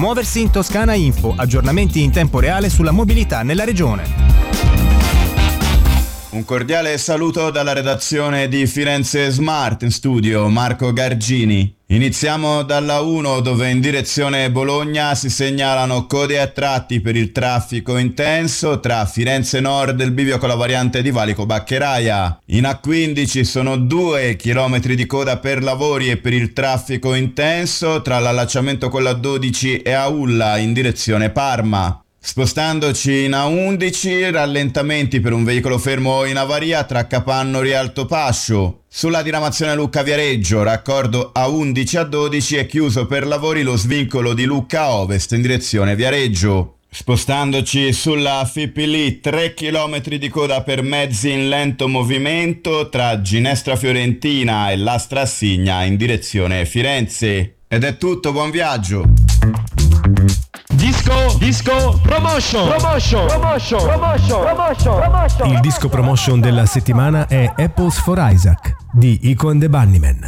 Muoversi in Toscana Info, aggiornamenti in tempo reale sulla mobilità nella regione. Un cordiale saluto dalla redazione di Firenze Smart, in studio Marco Gargini. Iniziamo dalla 1, dove in direzione Bologna si segnalano code a tratti per il traffico intenso tra Firenze Nord e il bivio con la variante di Valico Baccheraia. In A15 sono 2 chilometri di coda per lavori e per il traffico intenso tra l'allacciamento con la 12 e Aulla in direzione Parma. Spostandoci in A11, rallentamenti per un veicolo fermo in avaria tra Capanno e Alto Pascio. Sulla diramazione Lucca-Viareggio, raccordo A11 a 12 è chiuso per lavori lo svincolo di Lucca Ovest in direzione Viareggio. Spostandoci sulla Fipili, 3 km di coda per mezzi in lento movimento tra Ginestra Fiorentina e Lastra Assigna in direzione Firenze. Ed è tutto, buon viaggio! Disco promotion. Il disco promotion della settimana è Apples for Isaac di Iko and the Bunnymen.